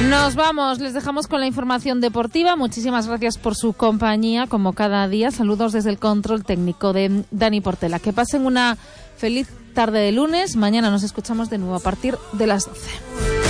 Nos vamos, les dejamos con la información deportiva. Muchísimas gracias por su compañía, como cada día. Saludos desde el control técnico de Dani Portela. Que pasen una feliz tarde de lunes. Mañana nos escuchamos de nuevo a partir de las 12.